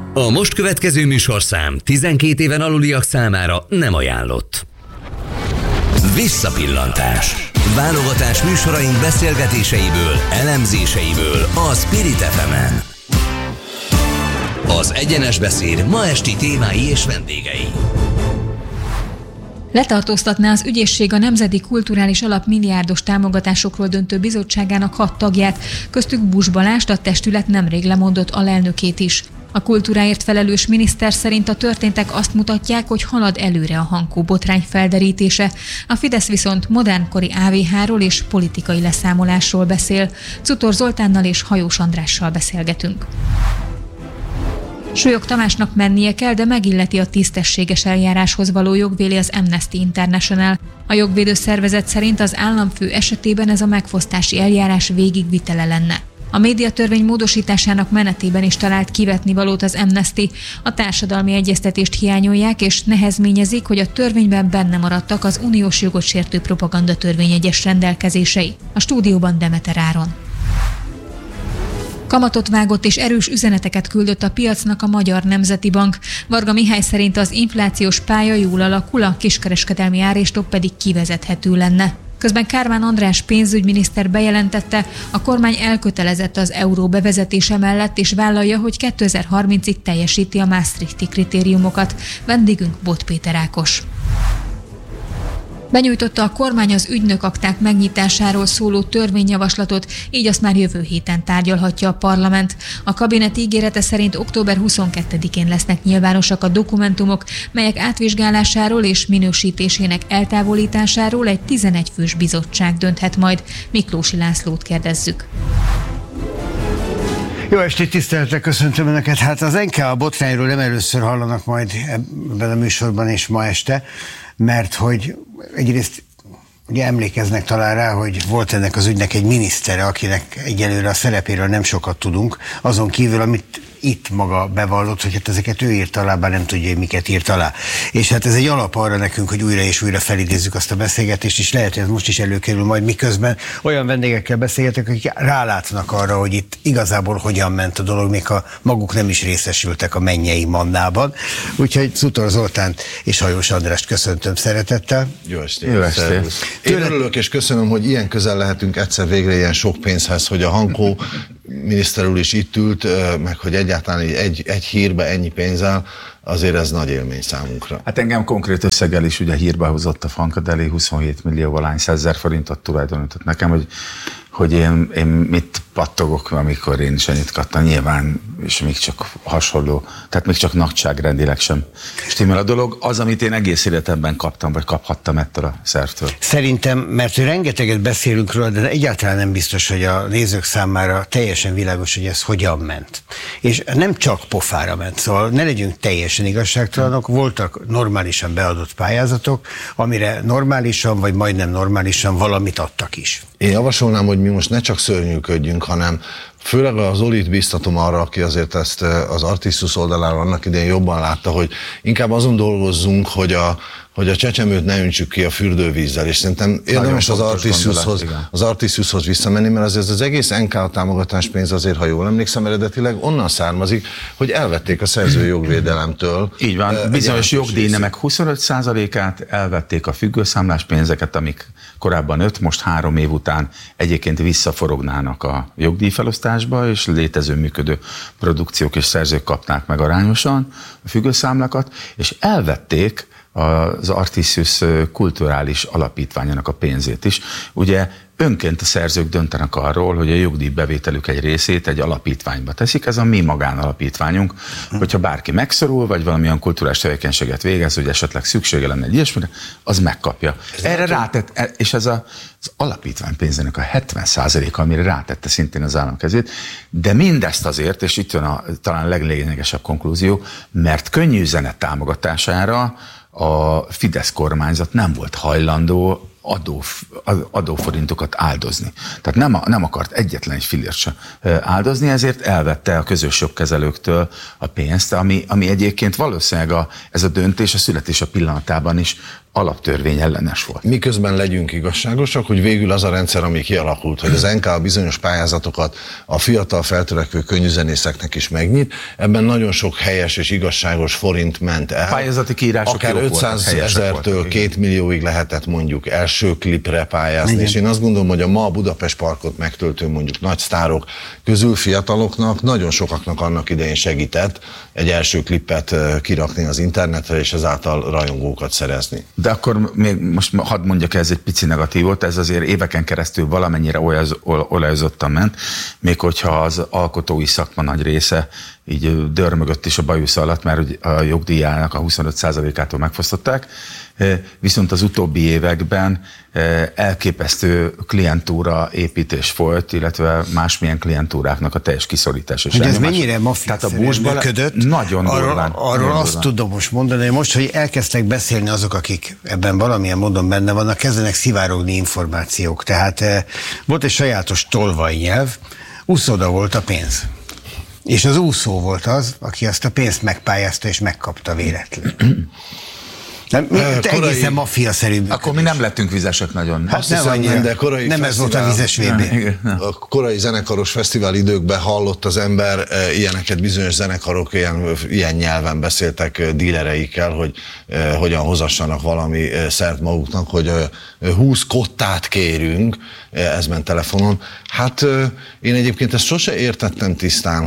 A most következő műsorszám 12 éven aluliak számára nem ajánlott. Visszapillantás. Válogatás műsoraink beszélgetéseiből, elemzéseiből a Spirit FM-en. Az Egyenes Beszéd ma esti témái és vendégei. Letartóztatná az ügyészség a Nemzeti Kulturális Alap milliárdos támogatásokról döntő bizottságának 6 tagját, köztük Buss Balást, a testület nemrég lemondott alelnökét is. A kultúráért felelős miniszter szerint a történtek azt mutatják, hogy halad előre a Hankó botrány felderítése. A Fidesz viszont modernkori AVH-ról és politikai leszámolásról beszél. Czutor Zoltánnal és Hajós Andrással beszélgetünk. Súlyog Tamásnak mennie kell, de megilleti a tisztességes eljáráshoz való jog, véli az Amnesty International. A jogvédő szervezet szerint az államfő esetében ez a megfosztási eljárás végigvitele lenne. A médiatörvény módosításának menetében is talált kivetnivalót az Amnesty. A társadalmi egyeztetést hiányolják és nehezményezik, hogy a törvényben benne maradtak az uniós jogot sértő propagandatörvény egyes rendelkezései. A stúdióban Demeter Áron. Kamatot vágott és erős üzeneteket küldött a piacnak a Magyar Nemzeti Bank. Varga Mihály szerint az inflációs pálya jól alakul, a kiskereskedelmi áréstok pedig kivezethető lenne. Közben Kármán András pénzügyminiszter bejelentette, a kormány elkötelezett az euró bevezetése mellett, és vállalja, hogy 2030-ig teljesíti a Maastrichti kritériumokat. Vendégünk Bot Péter Ákos. Benyújtotta a kormány az ügynökakták megnyitásáról szóló törvényjavaslatot, így azt már jövő héten tárgyalhatja a parlament. A kabinet ígérete szerint október 22-én lesznek nyilvánosak a dokumentumok, melyek átvizsgálásáról és minősítésének eltávolításáról egy 11 fős bizottság dönthet majd. Miklósi Lászlót kérdezzük. Jó estét, tiszteletre köszöntöm Önöket. Hát az NK botrányról nem először hallanak majd ebben a műsorban és ma este, mert hogy egyrészt ugye emlékeznek talán rá, hogy volt ennek az ügynek egy minisztere, akinek egyelőre a szerepéről nem sokat tudunk, azon kívül, amit itt maga bevallott, hogy hát ezeket ő írt alá, bár nem tudja, hogy miket írt alá. És hát ez egy alap arra nekünk, hogy újra és újra felidézzük azt a beszélgetést, és lehet, hogy ez most is előkerül majd, miközben olyan vendégekkel beszélgetek, akik rálátnak arra, hogy itt igazából hogyan ment a dolog, még ha maguk nem is részesültek a mennyei mannában. Úgyhogy Czutor Zoltánt és Hajós Andrást köszöntöm szeretettel. Jó estét! Jó estét! Én örülök és köszönöm, hogy ilyen közel lehetünk egyszer végre ilyen sok pénzhez, hogy a Hankó miniszter úr is itt ült, meg hogy egyáltalán egy hírbe ennyi pénzzel, azért ez nagy élmény számunkra. Hát engem konkrét összeggel is ugye hírbe hozott a Funkadeli, 27 millió valány 100 000 forintot tulajdonított nekem, hogy én mit pattogok, amikor én is ennyit kaptam, nyilván, és még csak hasonló, tehát még csak nagyságrendileg sem stimmel a dolog. Az, amit én egész életemben kaptam, vagy kaphattam ettől a szervtől. Szerintem, mert rengeteget beszélünk róla, de egyáltalán nem biztos, hogy a nézők számára teljesen világos, hogy ez hogyan ment. És nem csak pofára ment, szóval ne legyünk teljesen igazságtalanok, voltak normálisan beadott pályázatok, amire normálisan, vagy majdnem normálisan valamit adtak is. Én javasolnám, hogy mi most ne csak szörnyűködjünk, hanem főleg az Zolit biztatom arra, aki azért ezt az Artiszus oldaláról annak idején jobban látta, hogy inkább azon dolgozzunk, hogy a csecsemőt ne öntsük ki a fürdővízzel, és szerintem érdemes az Artissushoz visszamenni, mert azért az egész NK támogatás pénz azért, ha jól emlékszem, eredetileg onnan származik, hogy elvették a szerzői jogvédelemtől. Így van, bizonyos jogdíjnemek 25%-át elvették a függőszámlás pénzeket, amik korábban 5, most 3 év után egyébként visszaforognának a jogdíjfelosztásba, és létező működő produkciók és szerzők kapnák meg arányosan a függőszámlákat, és elvették az Artiszus kulturális alapítványának a pénzét is. Ugye önként a szerzők döntenek arról, hogy a jogdíjbevételük egy részét egy alapítványba teszik, ez a mi magánalapítványunk, hogyha bárki megszorul, vagy valamilyen kulturális tevékenységet végez, hogy esetleg szüksége lenne egy ilyesmire, az megkapja. Erre rátett, és ez az alapítvány pénzének a 70%-a, amire rátette szintén az állam kezét, de mindezt azért, és itt jön talán a leglényegesebb konklúzió, mert könnyű üzenet támogatására a Fidesz kormányzat nem volt hajlandó adóforintokat áldozni. Tehát nem akart egyetlen egy fillért sem áldozni, ezért elvette a közös jogkezelőktől a pénzt, ami egyébként valószínűleg ez a döntés a születése pillanatában is alaptörvény ellenes volt. Miközben legyünk igazságosak, hogy végül az a rendszer, ami kialakult, hogy az NK bizonyos pályázatokat a fiatal feltörekvő könnyűzenészeknek is megnyit, ebben nagyon sok helyes és igazságos forint ment el. Pályázati kiírások akár 500 000-től 2 millióig lehetett mondjuk első klipre pályázni, igen. És én azt gondolom, hogy a ma a Budapest Parkot megtöltő mondjuk nagy sztárok közül fiataloknak, nagyon sokaknak annak idején segített egy első klipet kirakni az internetre, és ezáltal rajongókat szerezni. De akkor még most hadd mondjak ez egy pici negatívot, ez azért éveken keresztül valamennyire olajozottan ment, még hogyha az alkotói szakma nagy része így dörmögött is a bajusz alatt, mert a jogdíjának a 25%-ától megfosztották, viszont az utóbbi években elképesztő klientúra építés folyt, illetve másmilyen klientúráknak a teljes kiszorítás. Hogy ez mennyire mafiaszerűen működött, nagyon arról azt tudom most mondani, hogy most, hogy elkezdtek beszélni azok, akik ebben valamilyen módon benne vannak, kezdenek szivárogni információk. Tehát volt egy sajátos tolvaj nyelv, úszoda volt a pénz. És az úszó volt az, aki azt a pénzt megpályázta és megkapta véletlenül. Egészen maffia-szerű. Akkor mi nem lettünk vizesek nagyon. Hát nem ez volt a vizes VB. A korai zenekaros fesztivál időkben hallott az ember ilyeneket, bizonyos zenekarok ilyen nyelven beszéltek dílereikkel, hogy hogyan hozassanak valami szert maguknak, hogy 20 kottát kérünk, ez ment telefonon. Hát én egyébként ezt sose értettem tisztán,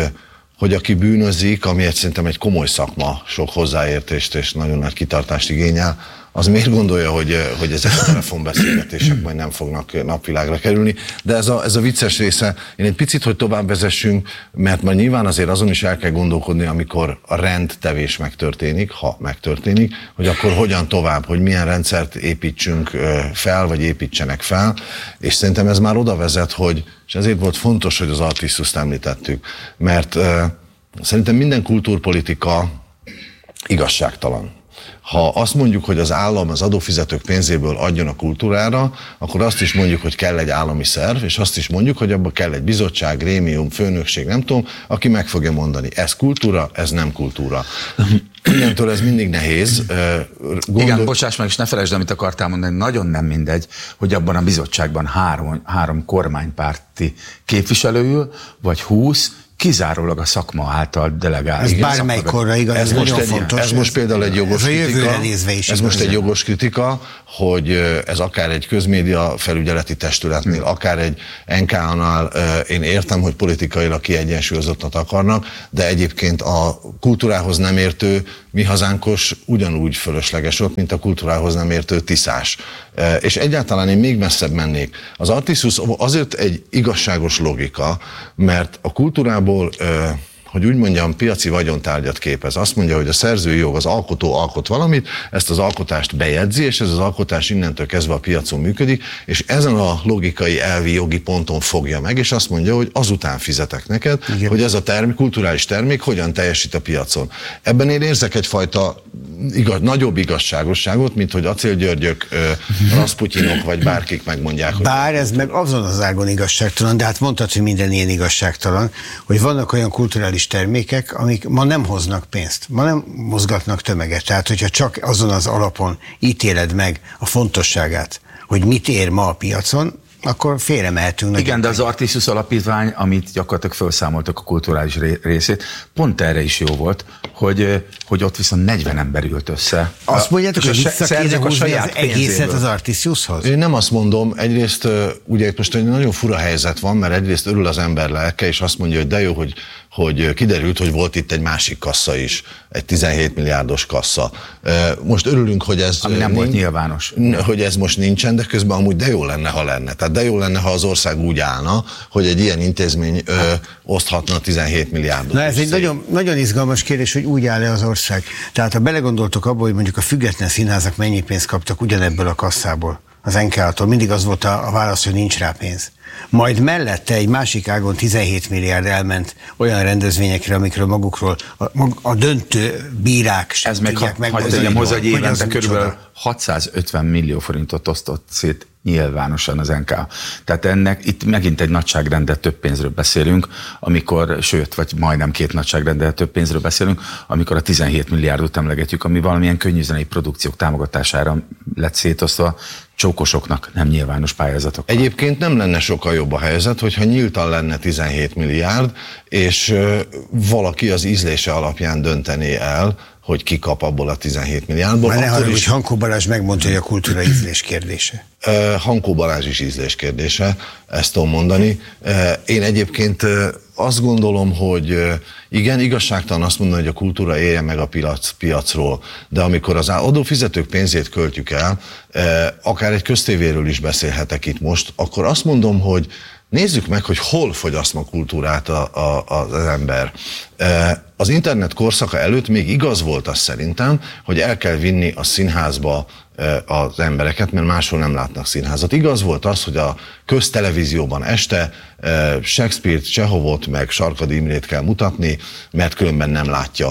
hogy aki bűnözik, ami szerintem egy komoly szakma, sok hozzáértést és nagyon nagy kitartást igényel, az miért gondolja, hogy ezek a telefonbeszélgetések majd nem fognak napvilágra kerülni. De ez a vicces része, én egy picit, hogy tovább vezessünk, mert már nyilván azért azon is el kell gondolkodni, amikor a rendtevés megtörténik, ha megtörténik, hogy akkor hogyan tovább, hogy milyen rendszert építsünk fel, vagy építsenek fel, és szerintem ez már oda vezet, és ezért volt fontos, hogy az Artiszt-t említettük, mert szerintem minden kultúrpolitika igazságtalan. Ha azt mondjuk, hogy az állam az adófizetők pénzéből adjon a kultúrára, akkor azt is mondjuk, hogy kell egy állami szerv, és azt is mondjuk, hogy abban kell egy bizottság, grémium, főnökség, nem tudom, aki meg fogja mondani, ez kultúra, ez nem kultúra. Innentől ez mindig nehéz. Igen, bocsáss meg, és ne felejtsd, amit akartál mondani, nagyon nem mindegy, hogy abban a bizottságban három kormánypárti képviselő vagy 20, kizárólag a szakma által delegált. Ez bármely korra igaz, ez nagyon fontos. Ez most például egy jogos kritika. Ez most egy jogos kritika, hogy ez akár egy közmédia felügyeleti testületnél, akár egy NK-nál, én értem, hogy politikailag kiegyensúlyozottat akarnak, de egyébként a kultúrához nem értő Mi Hazánkos ugyanúgy fölösleges ott, mint a kultúrához nem értő Tiszás. És egyáltalán én még messzebb mennék. Az Artiszt azért egy igazságos logika, mert a kultúrából, hogy úgy mondjam, piaci vagyontárgyat képez. Azt mondja, hogy a szerzői jog, az alkotó alkot valamit, ezt az alkotást bejegyzi, és ez az alkotás innentől kezdve a piacon működik, és ezen a logikai elvi jogi ponton fogja meg, és azt mondja, hogy azután fizetek neked, igen, hogy ez a kulturális termék hogyan teljesít a piacon. Ebben én érzek egyfajta nagyobb igazságosságot, mint hogy Acél Györgyök, Rasputyinok vagy bárkik megmondják. Bár ez meg azon az ágon igazságtalan, de hát mondtad, hogy minden ilyen igazságtalan, hogy vannak olyan kulturális termékek, amik ma nem hoznak pénzt, ma nem mozgatnak tömeget. Tehát, hogyha csak azon az alapon ítéled meg a fontosságát, hogy mit ér ma a piacon, akkor félre mehetünk. Igen, de az Artiszt Alapítvány, amit gyakorlatilag felszámoltak a kulturális részét, pont erre is jó volt, hogy ott viszont 40 ember ült össze. Azt mondjátok, hogy vissza kéne húzni az egészet az Artiszt-hoz? Én nem azt mondom, egyrészt ugye most egy nagyon fura helyzet van, mert egyrészt örül az ember lelke, és azt mondja, hogy de jó, hogy kiderült, hogy volt itt egy másik kassa is, egy 17 milliárdos kassa. Most örülünk, hogy ez ami nem volt nyilvános. Hogy ez most nincsen, de közben amúgy de jó lenne, ha lenne. Tehát de jó lenne, ha az ország úgy állna, hogy egy ilyen intézmény oszthatna 17 milliárdot. Na ez egy nagyon, nagyon izgalmas kérdés, hogy úgy áll-e az ország. Tehát ha belegondoltok abba, hogy mondjuk a független színházak mennyi pénzt kaptak ugyanebből a kasszából, az NK-tól, mindig az volt a válasz, hogy nincs rá pénz. Majd mellette egy másik ágon 17 milliárd elment olyan rendezvényekre, amikről magukról a döntő bírák sem tudják megmondani. Ez meg hozzá, hogy évente körülbelül 650 millió forintot osztott szét nyilvánosan az NK. Tehát ennek itt megint egy nagyságrendet több pénzről beszélünk, vagy majdnem 2 nagyságrendet több pénzről beszélünk, amikor a 17 milliárdot emlegetjük, ami valamilyen könnyűzenei produkciók támogatására lett szétosztva, csókosoknak, nem nyilvános pályázatok. Egyébként nem lenne sokkal jobb a helyzet, hogyha nyíltan lenne 17 milliárd, és valaki az ízlése alapján döntené el, hogy ki kap abból a 17 milliárdból. Már ne haragudj, hogy Hankó Balázs megmondta, hogy a kultúra ízlés kérdése. Hankó Balázs is ízlés kérdése, ezt tudom mondani. Én egyébként azt gondolom, hogy igen, igazságtalan azt mondani, hogy a kultúra élje meg a piacról, de amikor az adófizetők pénzét költjük el, akár egy köztévéről is beszélhetek itt most, akkor azt mondom, hogy nézzük meg, hogy hol fogyaszt ma kultúrát az ember. Az internet korszaka előtt még igaz volt az szerintem, hogy el kell vinni a színházba az embereket, mert máshol nem látnak színházat. Igaz volt az, hogy a köztelevízióban este Shakespeare-t, Csehovot, meg Sarkady Imrét kell mutatni, mert különben nem látja.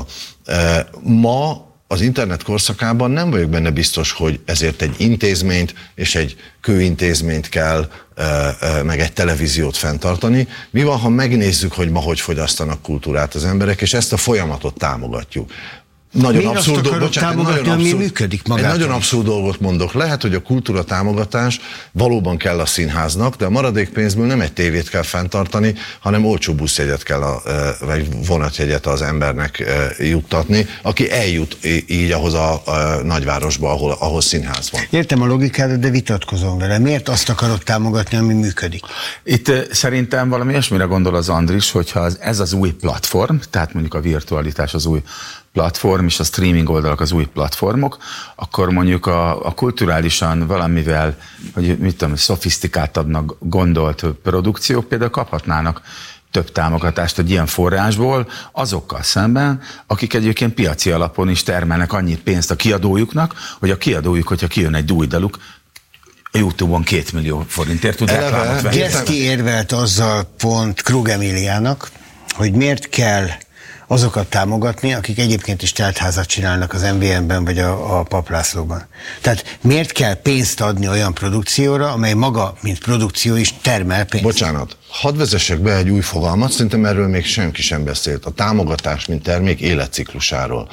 Ma az internet korszakában nem vagyok benne biztos, hogy ezért egy intézményt és egy kőintézményt kell, meg egy televíziót fenntartani. Mi van, ha megnézzük, hogy ma hogy fogyasztanak kultúrát az emberek, és ezt a folyamatot támogatjuk? Nagyon abszurd, nagyon abszurd dolgot mondok. Lehet, hogy a kultúra támogatás valóban kell a színháznak, de a maradék pénzből nem egy tévét kell fenntartani, hanem olcsó buszjegyet kell, vagy vonatjegyet az embernek juttatni, aki eljut így ahhoz a nagyvárosba, ahol színház van. Értem a logikádat, de vitatkozom vele. Miért azt akarod támogatni, ami működik? Itt szerintem valami ilyesmire gondol az Andris, hogyha ez az új platform, tehát mondjuk a virtualitás az új platform, és a streaming oldalak az új platformok, akkor mondjuk a kulturálisan valamivel, hogy mit tudom, szofisztikáltabbnak gondolt produkciók például kaphatnának több támogatást egy ilyen forrásból azokkal szemben, akik egyébként piaci alapon is termelnek annyi pénzt a kiadójuknak, hogy a kiadójuk, hogyha kijön egy új daluk, a YouTube-on 2 millió forintért tud reklámot venni. Gyeszki érvelt azzal pont Krug Emíliának, hogy miért kell azokat támogatni, akik egyébként is teltházat csinálnak az MVM-ben vagy a Paplászlóban. Tehát miért kell pénzt adni olyan produkcióra, amely maga, mint produkció is termel pénzt? Bocsánat, hadd vezessek be egy új fogalmat, szerintem erről még senki sem beszélt. A támogatás, mint termék életciklusáról.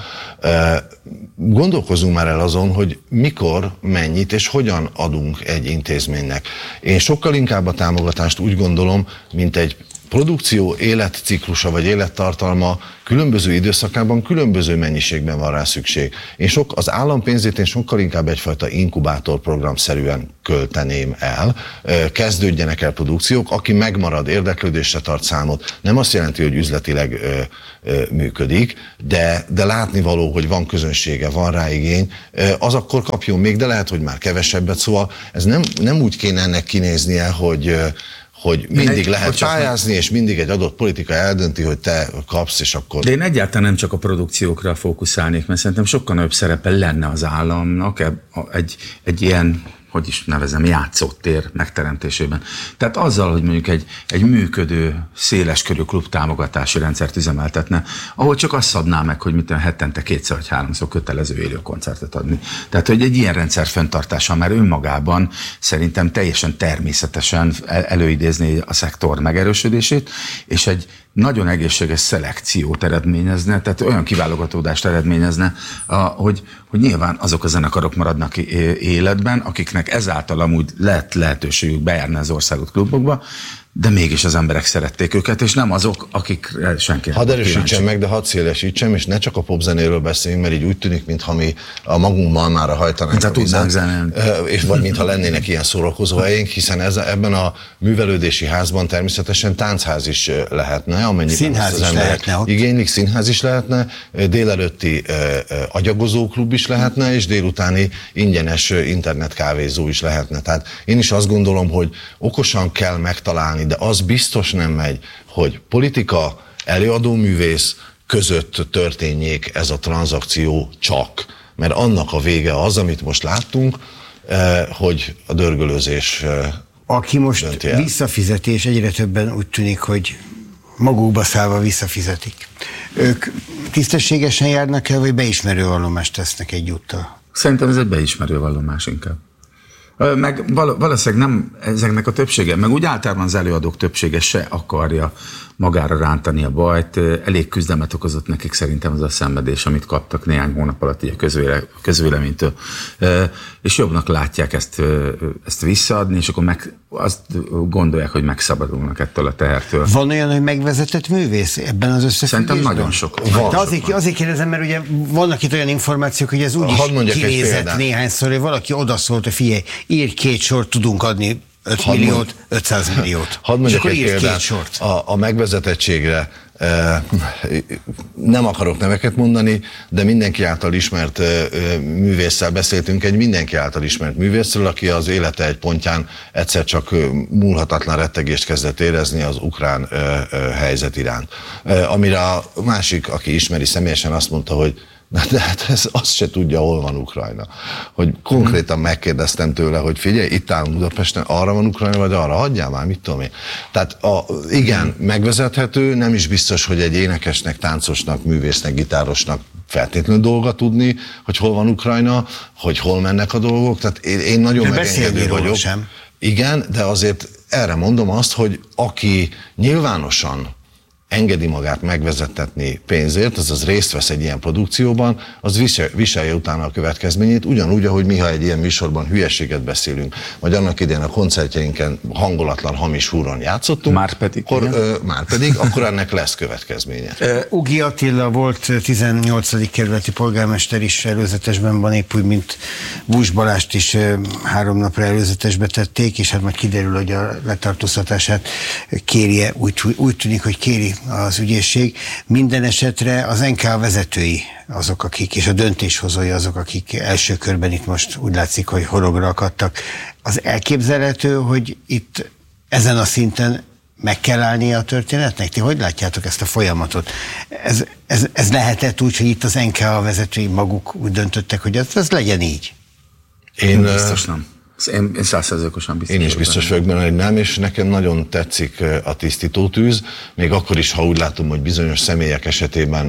Gondolkozzunk már el azon, hogy mikor, mennyit és hogyan adunk egy intézménynek. Én sokkal inkább a támogatást úgy gondolom, mint egy produkció életciklusa vagy élettartalma különböző időszakában különböző mennyiségben van rá szükség. Az állampénzét én sokkal inkább egyfajta inkubátorprogramszerűen költeném el. Kezdődjenek el produkciók, aki megmarad, érdeklődésre tart számot, nem azt jelenti, hogy üzletileg működik, de látnivaló, hogy van közönsége, van rá igény, az akkor kapjon még, de lehet, hogy már kevesebbet. Szóval ez nem úgy kéne ennek kinéznie, hogy mindig lehet pályázni, és mindig egy adott politika eldönti, hogy te kapsz, és akkor... De én egyáltalán nem csak a produkciókra fókuszálnék, mert szerintem sokkal nagyobb szerepe lenne az államnak egy ilyen, hogy is nevezem, játszótér megteremtésében. Tehát azzal, hogy mondjuk egy működő, széleskörű klub támogatási rendszert üzemeltetne, ahol csak azt szabná meg, hogy hetente 2 vagy 3 kötelező élő koncertet adni. Tehát, hogy egy ilyen rendszer fenntartása már önmagában szerintem teljesen természetesen előidézni a szektor megerősödését, és egy nagyon egészséges szelekciót eredményezne, tehát olyan kiválogatódást eredményezne, hogy nyilván azok a zenekarok maradnak életben, akiknek ezáltal amúgy lett lehetőségük bejárni az országút klubokba, de mégis az emberek szerették őket, és nem azok, akik senki nem. Hadd erősítsem meg, de hadd szélesítsem, és ne csak a popzenéről beszéljünk, mert így úgy tűnik, mintha mi a magunkban már hajtanánk a vizet, vagy mintha lennének ilyen szórakozó helyénk, hiszen ebben a művelődési házban természetesen táncház is lehetne, amennyiben színház is lehetne ott. Igénylik, színház is lehetne, délelőtti agyagozóklub is lehetne, és délutáni ingyenes internetkávézó is lehetne. Tehát én is azt gondolom, hogy okosan kell megtalálni, de az biztos nem megy, hogy politika, előadóművész között történjék ez a tranzakció csak. Mert annak a vége az, amit most láttunk, hogy a dörgölőzés aki most visszafizeti, és egyre többen úgy tűnik, hogy magukba szállva visszafizetik. Ők tisztességesen járnak el, vagy beismerő vallomást tesznek egyúttal? Szerintem ez egy beismerő vallomás inkább. Meg valószínűleg nem ezeknek a többsége, meg úgy általában az előadók többsége se akarja magára rántani a bajt. Elég küzdelmet okozott nekik szerintem az a szenvedés, amit kaptak néhány hónap alatt így a közvéleménytől. És jobbnak látják ezt visszaadni, és akkor azt gondolják, hogy megszabadulnak ettől a tehertől. Van olyan, hogy megvezetett művész ebben az összefüggésben? Szerintem nagyon sok. De azért kérdezem, mert ugye vannak itt olyan információk, hogy ez úgy is kinézett néhányszor, hogy valaki odaszólt, hogy figyelj, írj 2 sort, tudunk adni 5 milliót, 500 milliót. Hadd mondjak egy példát. A megvezetettségre nem akarok neveket mondani, de mindenki által ismert művésszel beszéltünk, egy mindenki által ismert művészről, aki az élete egy pontján egyszer csak múlhatatlan rettegést kezdett érezni az ukrán helyzet iránt. Amire a másik, aki ismeri személyesen, azt mondta, hogy de hát azt se tudja, hol van Ukrajna. Hogy konkrétan megkérdeztem tőle, hogy figyelj, itt állunk Budapesten, arra van Ukrajna, vagy arra, hagyjál már, mit tudom én. Tehát igen, megvezethető, nem is biztos, hogy egy énekesnek, táncosnak, művésznek, gitárosnak feltétlenül dolga tudni, hogy hol van Ukrajna, hogy hol mennek a dolgok. Tehát én nagyon megengedő vagyok. Sem. Igen, de azért erre mondom azt, hogy aki nyilvánosan engedi magát megvezettetni pénzért, azaz részt vesz egy ilyen produkcióban, az viselje utána a következményét, ugyanúgy, ahogy mi, ha egy ilyen műsorban hülyeséget beszélünk, vagy annak idején a koncertjeinken hangolatlan, hamis húron játszottunk, márpedig, akkor ennek lesz következménye. Ugi Attila volt 18. kerületi polgármester is, előzetesben van, épp úgy, mint Busz Balást is 3 napra előzetesbe tették, és hát majd kiderül, hogy a letartóztatását kérje, úgy tűnik, hogy kéri az ügyészség. Minden esetre az NK vezetői azok, akik, és a döntéshozói azok, akik első körben itt most úgy látszik, hogy horogra akadtak. Az elképzelhető, hogy itt ezen a szinten meg kell állnia a történetnek? Ti hogy látjátok ezt a folyamatot? Ez lehetett úgy, hogy itt az NK vezetői maguk úgy döntöttek, hogy ez legyen így? Én biztos nem. Én 100%-osan biztos. Én is biztos vagyok benne, hogy nem, és nekem nagyon tetszik a tisztítótűz, még akkor is, ha úgy látom, hogy bizonyos személyek esetében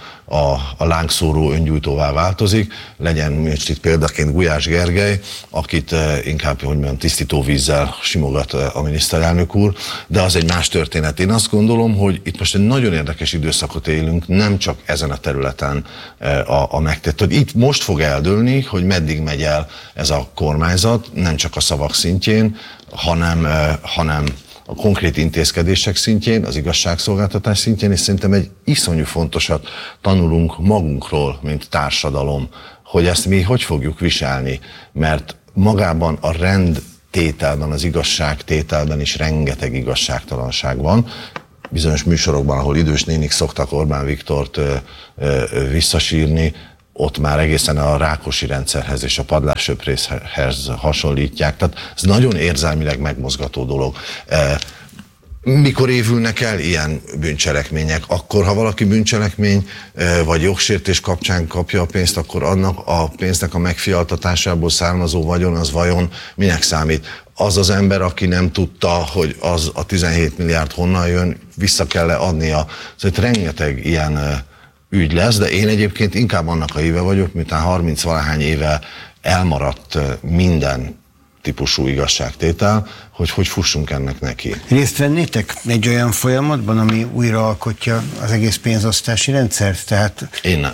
a lángszóró öngyújtóvá változik, legyen most itt példaként Gulyás Gergely, akit inkább, hogy mondjam, tisztító vízzel simogat a miniszterelnök úr, de az egy más történet. Én azt gondolom, hogy itt most egy nagyon érdekes időszakot élünk, nem csak ezen a területen a megtett, hogy itt most fog eldőlni, hogy meddig megy el ez a kormányzat, nem csak a szavak szintjén, hanem a konkrét intézkedések szintjén, az igazságszolgáltatás szintjén, és szerintem egy iszonyú fontosat tanulunk magunkról, mint társadalom, hogy ezt mi hogy fogjuk viselni, mert magában a rendtételben, az igazságtételben is rengeteg igazságtalanság van. Bizonyos műsorokban, ahol idős nénik szoktak Orbán Viktort visszasírni, ott már egészen a Rákosi rendszerhez és a padlássöprészhez hasonlítják. Tehát ez nagyon érzelmileg megmozgató dolog. Mikor évülnek el ilyen bűncselekmények? Akkor, ha valaki bűncselekmény vagy jogsértés kapcsán kapja a pénzt, akkor annak a pénznek a megfialtatásából származó vagyon, az vajon minek számít? Az az ember, aki nem tudta, hogy az a 17 milliárd honnan jön, vissza kell adnia. Szóval rengeteg ilyen ügy lesz, de én egyébként inkább annak a híve vagyok, miután 30-valahány éve elmaradt minden típusú igazságtétel, hogy fussunk ennek neki. Részt vennétek egy olyan folyamatban, ami újraalkotja az egész pénzosztási rendszert? Tehát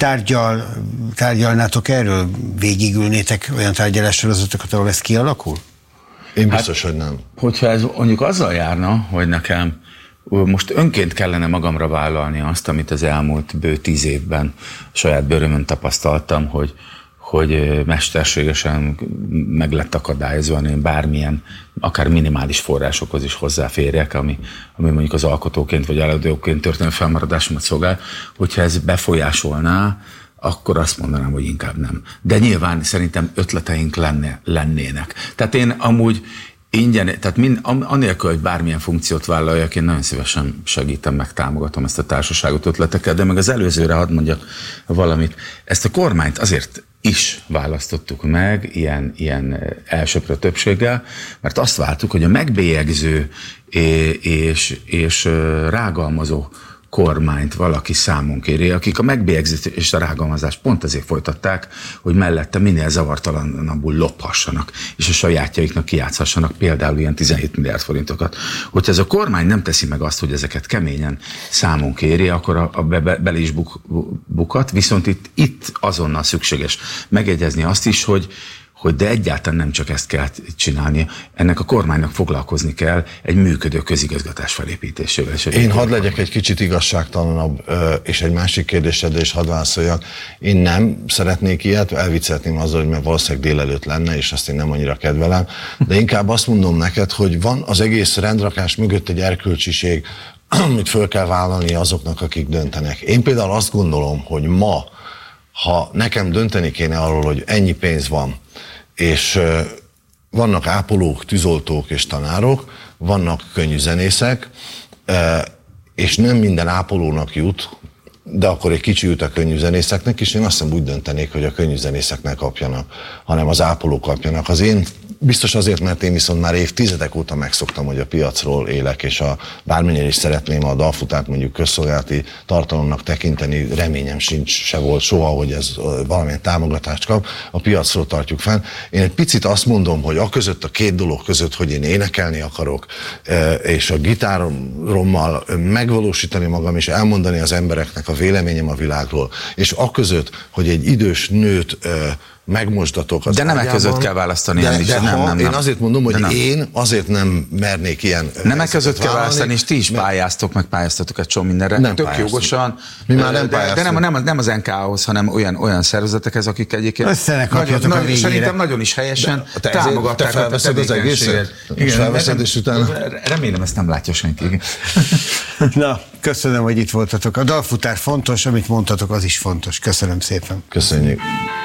tárgyalnátok erről? Végigülnétek olyan tárgyalássorozatokat, ahol ez kialakul? Én biztos, hogy nem. Hogyha ez mondjuk azzal járna, hogy nekem most önként kellene magamra vállalni azt, amit az elmúlt bő 10 évben saját bőrömön tapasztaltam, hogy mesterségesen meg lett akadályozva, én bármilyen, akár minimális forrásokhoz is hozzáférjek, ami mondjuk az alkotóként vagy előadóként történő felmaradásomat szolgál, hogyha ez befolyásolná, akkor azt mondanám, hogy inkább nem. De nyilván szerintem ötleteink lennének. Tehát én amúgy ingyen, tehát anélkül, hogy bármilyen funkciót vállaljak, én nagyon szívesen segítem, meg támogatom ezt a társaságot ötletekkel, de meg az előzőre hadd mondjak valamit. Ezt a kormányt azért is választottuk meg ilyen elsöprő többséggel, mert azt vártuk, hogy a megbélyegző és rágalmazó kormányt valaki számon kéri, akik a megbélyegzést és a rágalmazást pont azért folytatták, hogy mellette minél zavartalanabbul lophassanak, és a sajátjaiknak kijátszhassanak például ilyen 17 milliárd forintokat. Hogyha ez a kormány nem teszi meg azt, hogy ezeket keményen számon kéri, akkor bele is bukat, viszont itt azonnal szükséges megegyezni azt is, hogy de egyáltalán nem csak ezt kell csinálni, ennek a kormánynak foglalkozni kell egy működő közigazgatás felépítésével. Én hadd legyek egy kicsit igazságtalanabb, és egy másik kérdésedre is hadd válaszoljak. Én nem szeretnék ilyet, elviccelhetném azzal, hogy mert valószínűleg délelőtt lenne, és azt én nem annyira kedvelem, de inkább azt mondom neked, hogy van az egész rendrakás mögött egy erkölcsiség, amit föl kell vállalni azoknak, akik döntenek. Én például azt gondolom, hogy ma, ha nekem dönteni kéne arról, hogy ennyi pénz van, és vannak ápolók, tűzoltók és tanárok, vannak könnyűzenészek, és nem minden ápolónak jut, de akkor egy kicsi jut a könnyűzenészeknek is, én azt hiszem úgy döntenék, hogy a könnyűzenészeknek kapjanak, hanem az ápolók kapjanak. Az én biztos azért, mert én viszont már évtizedek óta megszoktam, hogy a piacról élek, és bármennyire is szeretném a dalfutárt mondjuk közszolgálati tartalomnak tekinteni, reményem sincs, se volt soha, hogy ez valamilyen támogatást kap, a piacról tartjuk fenn. Én egy picit azt mondom, hogy a két dolog között, hogy én énekelni akarok, és a gitárommal megvalósítani magam, és elmondani az embereknek a véleményem a világról, és a között, hogy egy idős nőt megmosdatok az de nem között kell választani. Nem. Én azért mondom, hogy én azért nem mernék ilyen... Nem között kell választani, és ti is pályáztok, meg pályáztatok egy csomó mindenre. Nem tök pályáztunk. jogosan. Mi már nem pályáztunk. De nem az NK-hoz, hanem olyan szervezetekhez, akik egyébként szerintem nagyon is helyesen támogatták. Te felveszed az egészet? És felveszed, és utána... Remélem, ezt nem látja senki. Na, köszönöm, hogy itt voltatok. A dalfutár fontos, amit mondtatok, az is fontos. Köszönöm szépen. Köszönjük.